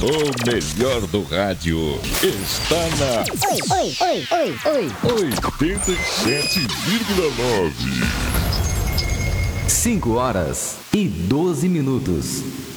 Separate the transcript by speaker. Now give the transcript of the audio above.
Speaker 1: O melhor do rádio está na
Speaker 2: 87,9. 5 horas e 12 minutos.